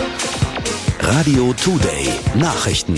Radio Today Nachrichten.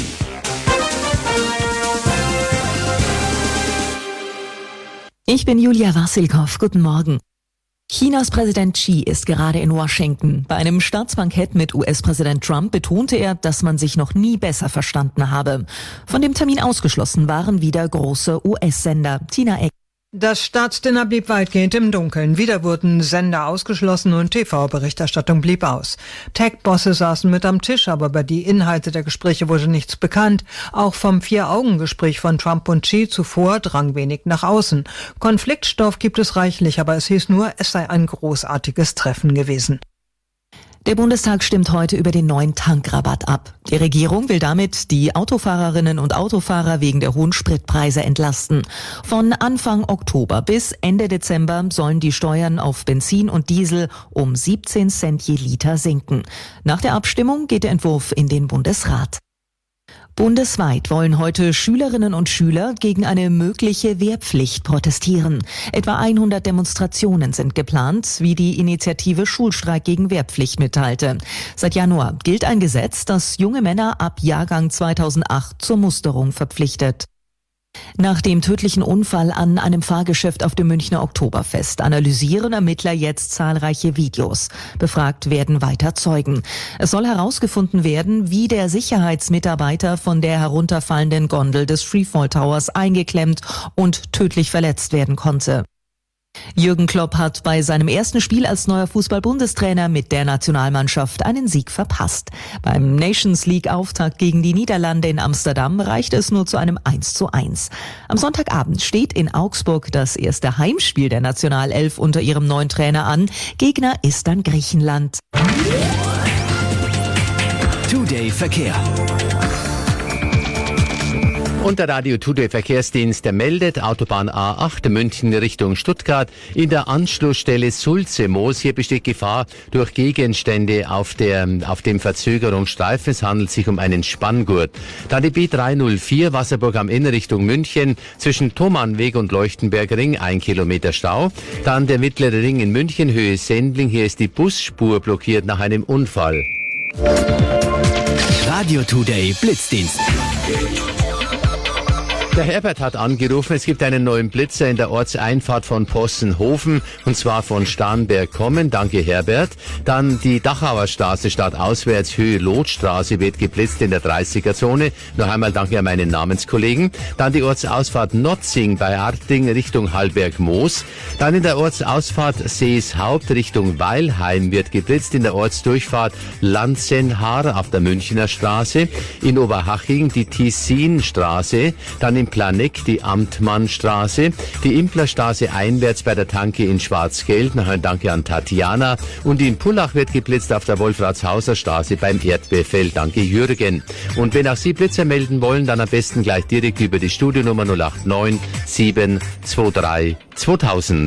Ich bin Julia Wassilkow. Guten Morgen. Chinas Präsident Xi ist gerade in Washington. Bei einem Staatsbankett mit US-Präsident Trump betonte er, dass man sich noch nie besser verstanden habe. Von dem Termin ausgeschlossen waren wieder große US-Sender. Tina Eck. Das Staatsdinner blieb weitgehend im Dunkeln. Wieder wurden Sender ausgeschlossen und TV-Berichterstattung blieb aus. Tech-Bosse saßen mit am Tisch, aber über die Inhalte der Gespräche wurde nichts bekannt. Auch vom Vier-Augen-Gespräch von Trump und Xi zuvor drang wenig nach außen. Konfliktstoff gibt es reichlich, aber es hieß nur, es sei ein großartiges Treffen gewesen. Der Bundestag stimmt heute über den neuen Tankrabatt ab. Die Regierung will damit die Autofahrerinnen und Autofahrer wegen der hohen Spritpreise entlasten. Von Anfang Oktober bis Ende Dezember sollen die Steuern auf Benzin und Diesel um 17 Cent je Liter sinken. Nach der Abstimmung geht der Entwurf in den Bundesrat. Bundesweit wollen heute Schülerinnen und Schüler gegen eine mögliche Wehrpflicht protestieren. Etwa 100 Demonstrationen sind geplant, wie die Initiative Schulstreik gegen Wehrpflicht mitteilte. Seit Januar gilt ein Gesetz, das junge Männer ab Jahrgang 2008 zur Musterung verpflichtet. Nach dem tödlichen Unfall an einem Fahrgeschäft auf dem Münchner Oktoberfest analysieren Ermittler jetzt zahlreiche Videos. Befragt werden weiter Zeugen. Es soll herausgefunden werden, wie der Sicherheitsmitarbeiter von der herunterfallenden Gondel des Freefall Towers eingeklemmt und tödlich verletzt werden konnte. Jürgen Klopp hat bei seinem ersten Spiel als neuer Fußball-Bundestrainer mit der Nationalmannschaft einen Sieg verpasst. Beim Nations-League-Auftakt gegen die Niederlande in Amsterdam reichte es nur zu einem 1:1. Am Sonntagabend steht in Augsburg das erste Heimspiel der Nationalelf unter ihrem neuen Trainer an. Gegner ist dann Griechenland. Today Verkehr. Und der Radio Today Verkehrsdienst meldet Autobahn A8 München Richtung Stuttgart in der Anschlussstelle Sulze-Moos. Hier besteht Gefahr durch Gegenstände auf dem Verzögerungsstreifen. Es handelt sich um einen Spanngurt. Dann die B304 Wasserburg am Inn Richtung München zwischen Thomannweg und Leuchtenbergring 1 Kilometer Stau. Dann der mittlere Ring in München Höhe Sendling. Hier ist die Busspur blockiert nach einem Unfall. Radio Today Blitzdienst. Der Herbert hat angerufen, es gibt einen neuen Blitzer in der Ortseinfahrt von Possenhofen, und zwar von Starnberg kommen. Danke, Herbert. Dann die Dachauer Straße stadtauswärts, Höhe Lotstraße wird geblitzt in der 30er-Zone. Noch einmal danke an meinen Namenskollegen. Dann die Ortsausfahrt Notzing bei Arting Richtung Hallberg-Moos. Dann in der Ortsausfahrt Seeshaupt Richtung Weilheim wird geblitzt in der Ortsdurchfahrt Lanzenhaar auf der Münchner Straße. In Oberhaching die Tissinstraße. Dann in Planegg die Amtmannstraße, die Implerstraße einwärts bei der Tanke in Schwarzgelb. Noch ein Danke an Tatjana. Und in Pullach wird geblitzt auf der Wolfratshauser Straße beim Erdbeerfeld. Danke, Jürgen. Und wenn auch Sie Blitzer melden wollen, dann am besten gleich direkt über die Studionummer 089 723 2000.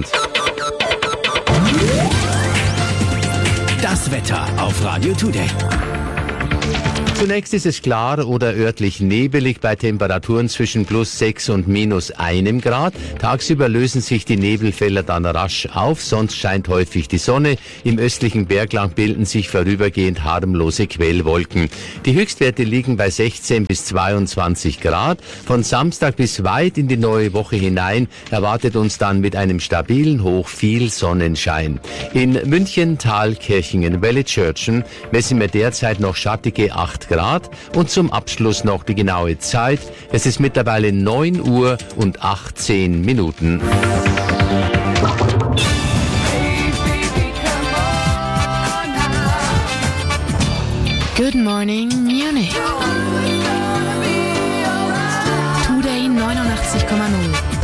Das Wetter auf Radio Today. Zunächst ist es klar oder örtlich nebelig bei Temperaturen zwischen +6 und -1 Grad. Tagsüber lösen sich die Nebelfelder dann rasch auf, sonst scheint häufig die Sonne. Im östlichen Bergland bilden sich vorübergehend harmlose Quellwolken. Die Höchstwerte liegen bei 16 bis 22 Grad. Von Samstag bis weit in die neue Woche hinein erwartet uns dann mit einem stabilen Hoch viel Sonnenschein. In München, Thalkirchingen, Wellitzschörtchen messen wir derzeit noch schattige 8 Grad und zum Abschluss noch die genaue Zeit. Es ist mittlerweile 9 Uhr und 18 Minuten. Good morning, Munich. Today 89,0.